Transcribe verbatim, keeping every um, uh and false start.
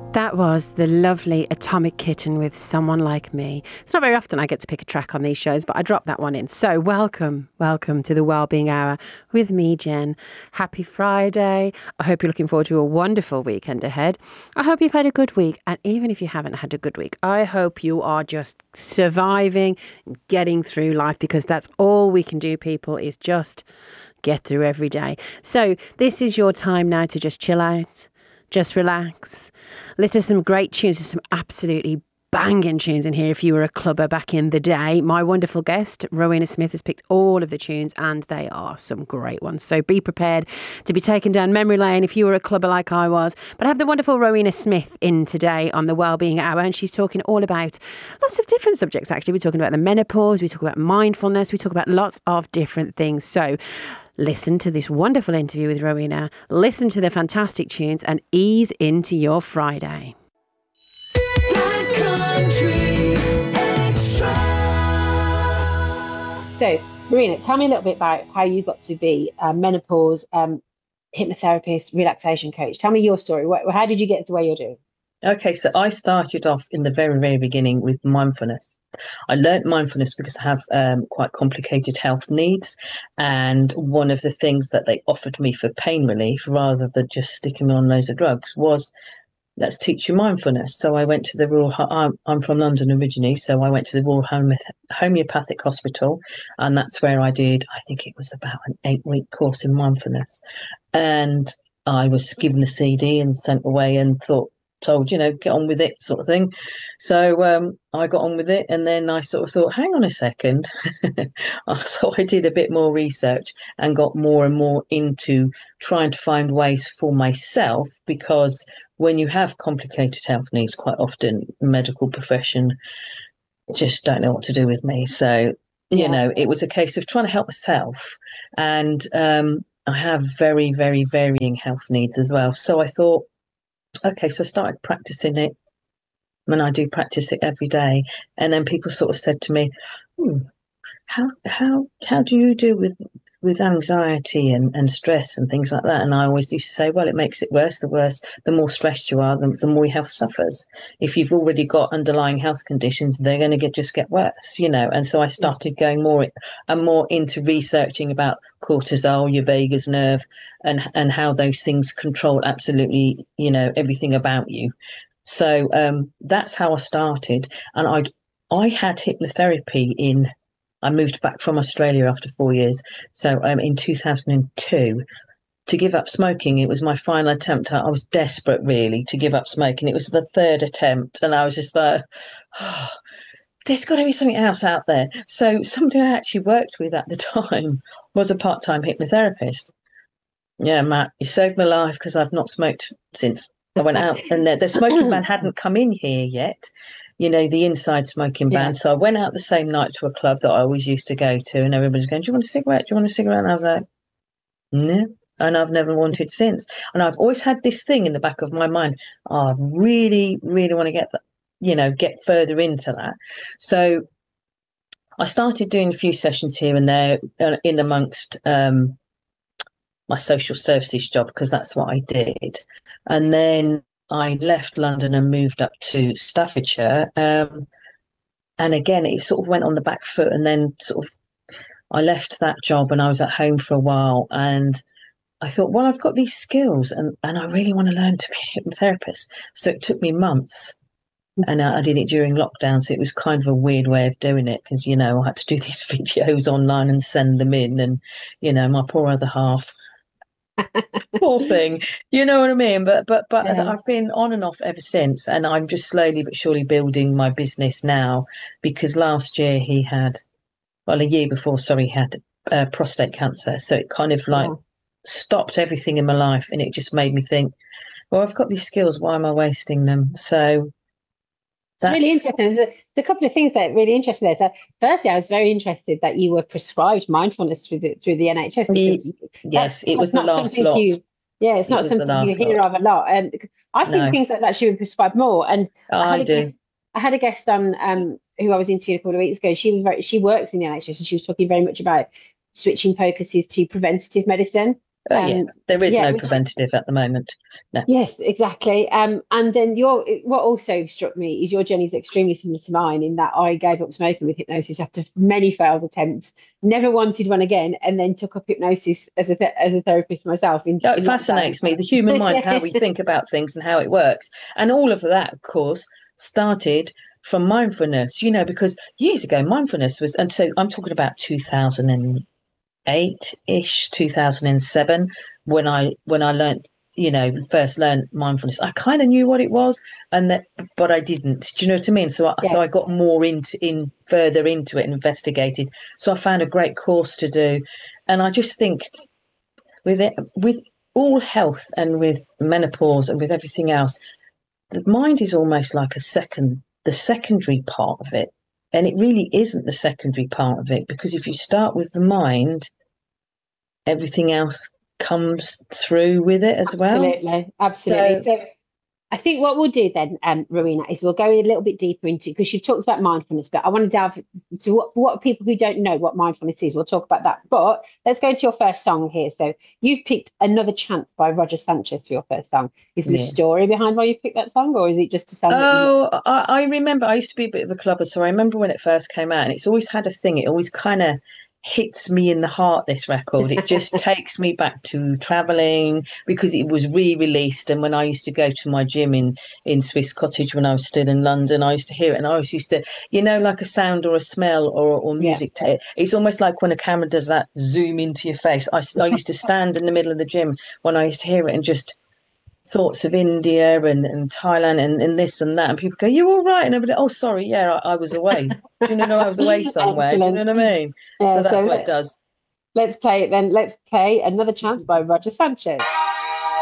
That was the lovely Atomic Kitten with Someone Like Me. It's not very often I get to pick a track on these shows, but I dropped that one in. So welcome, welcome to the Wellbeing Hour with me, Jen. Happy Friday. I hope you're looking forward to a wonderful weekend ahead. I hope you've had a good week. And even if you haven't had a good week, I hope you are just surviving, getting through life, because that's all we can do, people, is just get through every day. So this is your time now to just chill out. Just relax. Listen to some great tunes. There's some absolutely banging tunes in here if you were a clubber back in the day. My wonderful guest, Rowena Smith, has picked all of the tunes and they are some great ones. So be prepared to be taken down memory lane if you were a clubber like I was. But I have the wonderful Rowena Smith in today on the Wellbeing Hour, and she's talking all about lots of different subjects, actually. We're talking about the menopause, we talk about mindfulness, we talk about lots of different things. So listen to this wonderful interview with Rowena, listen to the fantastic tunes, and ease into your Friday. So, Rowena, tell me a little bit about how you got to be a menopause um, hypnotherapist, relaxation coach. Tell me your story. How did you get to where you're doing? Okay, so I started off in the very, very beginning with mindfulness. I learned mindfulness because I have um, quite complicated health needs. And one of the things that they offered me for pain relief, rather than just sticking me on loads of drugs, was let's teach you mindfulness. So I went to the Royal, I'm, I'm from London originally, so I went to the Royal Homeopathic Hospital, and that's where I did, I think it was about an eight week course in mindfulness. And I was given the C D and sent away and thought, told, you know, get on with it sort of thing. So um, I got on with it, and then I sort of thought, hang on a second. So I did a bit more research and got more and more into trying to find ways for myself, because when you have complicated health needs, quite often the medical profession just don't know what to do with me. So, you yeah. know, it was a case of trying to help myself. And um, I have very, very varying health needs as well. So I thought, okay, so I started practicing it, and I do practice it every day. And then people sort of said to me, hmm, how how how do you deal with with anxiety and, and stress and things like that? And I always used to say, well, it makes it worse. The worse, the more stressed you are, the, the more your health suffers. If you've already got underlying health conditions, they're going to get just get worse, you know. And so I started going more and more into researching about cortisol, your vagus nerve, and and how those things control absolutely, you know, everything about you. So um, that's how I started. And I I had hypnotherapy in. I moved back from Australia after four years. So um, in two thousand two, to give up smoking, it was my final attempt. I was desperate, really, to give up smoking. It was the third attempt. And I was just like, oh, there's got to be something else out there. So somebody I actually worked with at the time was a part-time hypnotherapist. Yeah, Matt, you saved my life, because I've not smoked since I went out. And the, the smoking ban hadn't come in here yet. You know, the inside smoking ban. Yeah. So I went out the same night to a club that I always used to go to, and everybody's going, do you want a cigarette? Do you want a cigarette? And I was like, no. And I've never wanted since. And I've always had this thing in the back of my mind. Oh, I really, really want to get, you know, get further into that. So I started doing a few sessions here and there in amongst um, my social services job, because that's what I did. And then I left London and moved up to Staffordshire. Um, and again, it sort of went on the back foot. And then sort of I left that job and I was at home for a while. And I thought, well, I've got these skills and, and I really want to learn to be a hypnotherapist. So it took me months. And I, I did it during lockdown. So it was kind of a weird way of doing it, because, you know, I had to do these videos online and send them in. And, you know, my poor other half. Poor thing, you know what I mean? But but but yeah. I've been on and off ever since, and I'm just slowly but surely building my business now, because last year he had, well, a year before, sorry, he had uh, prostate cancer. So it kind of like oh. stopped everything in my life, and it just made me think, well, I've got these skills, why am I wasting them? So It's really interesting. There's a couple of things that are really interesting there. So firstly, I was very interested that you were prescribed mindfulness through the through the N H S. Yes, it was the last lot. You, yeah, it's not something you hear of a lot. And I think no. things like that should be prescribed more. And oh, I, had I a do. Guest, I had a guest on um, who I was interviewing a couple of weeks ago. She was very, she works in the N H S, and she was talking very much about switching focuses to preventative medicine. Oh, Um, yeah, there is yeah, no which- preventative at the moment. No. Yes, exactly. Um, and then your what also struck me is your journey is extremely similar to mine in that I gave up smoking with hypnosis after many failed attempts, never wanted one again, and then took up hypnosis as a th- as a therapist myself. In, That in fascinates me, the human mind, how we think about things and how it works. And all of that, of course, started from mindfulness, you know, because years ago, mindfulness was, and so I'm talking about two thousand eight-ish, two thousand seven, when I when I learned, you know, first learned mindfulness. I kind of knew what it was, and that, but I didn't. Do you know what I mean? So, I, Yeah. so I got more into in further into it and investigated. So I found a great course to do, and I just think with it, with all health and with menopause and with everything else, the mind is almost like a second, the secondary part of it. And it really isn't the secondary part of it, because if you start with the mind, everything else comes through with it as well. Absolutely, absolutely. So, So I think what we'll do then, um, Rowena, is we'll go a little bit deeper into because you've talked about mindfulness, but I want to delve to what for what people who don't know what mindfulness is. We'll talk about that. But let's go to your first song here. So you've picked Another Chance by Roger Sanchez for your first song. Is there yeah. a story behind why you picked that song, or is it just a song? Oh, that you... I, I remember I used to be a bit of a clubber, so I remember when it first came out, and it's always had a thing. It always kind of hits me in the heart, this record. It just takes me back to traveling, because it was re-released, and when I used to go to my gym in in Swiss Cottage when I was still in London, I used to hear it, and I always used to, you know, like a sound or a smell or or music. Yeah. To, it's almost like when a camera does that zoom into your face. I, I used to stand in the middle of the gym when I used to hear it, and just thoughts of India and, and Thailand and, and this and that, and people go, "You all right?" And everybody, "Oh, sorry, yeah, I, I was away." Do you know? I was away somewhere. Do you know what I mean? Yeah, so that's so what it does. Let's play it then. Let's play Another Chance by Roger Sanchez.